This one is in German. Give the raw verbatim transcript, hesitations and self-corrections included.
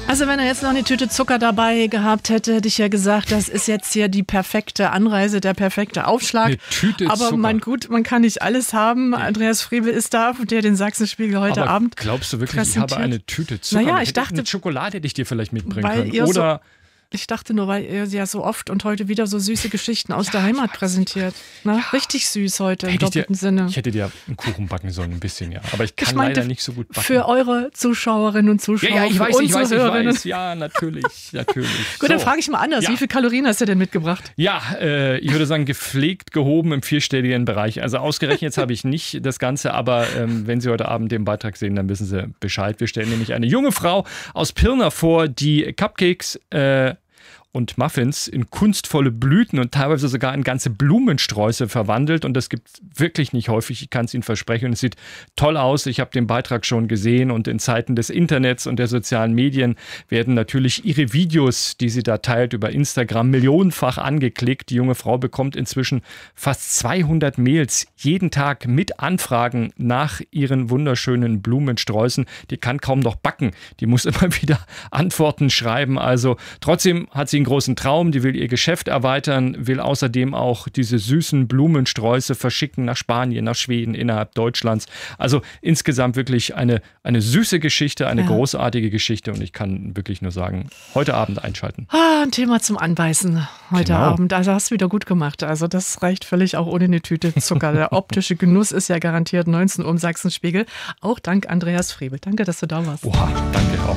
Also wenn er jetzt noch eine Tüte Zucker dabei gehabt hätte, hätte ich ja gesagt, das ist jetzt hier die perfekte Anreise, der perfekte Aufschlag. Eine Tüte Aber Zucker. mein gut, man kann nicht alles haben. Andreas Friebel ist da, der den Sachsenspiegel heute Aber Abend glaubst du wirklich, ich habe eine Tüte Zucker? Naja, ich hätte dachte, eine Schokolade hätte ich dir vielleicht mitbringen weil können. ihr Oder so, ich dachte nur, weil ihr ja so oft und heute wieder so süße Geschichten aus ja, der Heimat präsentiert. Na, ja. Richtig süß heute im doppelten dir, Sinne. Ich hätte dir einen Kuchen backen sollen, ein bisschen, ja. Aber ich kann ich meinte, leider nicht so gut backen. Für eure Zuschauerinnen und Zuschauer. Ja, ja ich weiß, ich weiß, ich Hörerinnen. weiß. Ja, natürlich, natürlich. Gut, so. Dann frage ich mal anders. Ja. Wie viele Kalorien hast du denn mitgebracht? Ja, äh, ich würde sagen, gepflegt gehoben im vierstelligen Bereich. Also ausgerechnet jetzt habe ich nicht das Ganze, aber ähm, wenn Sie heute Abend den Beitrag sehen, dann wissen Sie Bescheid. Wir stellen nämlich eine junge Frau aus Pirna vor, die Cupcakes äh, und Muffins in kunstvolle Blüten und teilweise sogar in ganze Blumensträuße verwandelt. Und das gibt es wirklich nicht häufig, ich kann es Ihnen versprechen. Und es sieht toll aus. Ich habe den Beitrag schon gesehen und in Zeiten des Internets und der sozialen Medien werden natürlich ihre Videos, die sie da teilt über Instagram, millionenfach angeklickt. Die junge Frau bekommt inzwischen fast zweihundert Mails jeden Tag mit Anfragen nach ihren wunderschönen Blumensträußen. Die kann kaum noch backen. Die muss immer wieder Antworten schreiben. Also trotzdem hat sie einen großen Traum, die will ihr Geschäft erweitern, will außerdem auch diese süßen Blumensträuße verschicken nach Spanien, nach Schweden, innerhalb Deutschlands. Also insgesamt wirklich eine, eine süße Geschichte, eine ja. großartige Geschichte und ich kann wirklich nur sagen, heute Abend einschalten. Ah, ein Thema zum Anbeißen heute genau. Abend. Also hast du wieder gut gemacht. Also das reicht völlig auch ohne eine Tüte Zucker. Der optische Genuss ist ja garantiert neunzehn Uhr im Sachsenspiegel. Auch dank Andreas Friebel. Danke, dass du da warst. Oha, danke auch.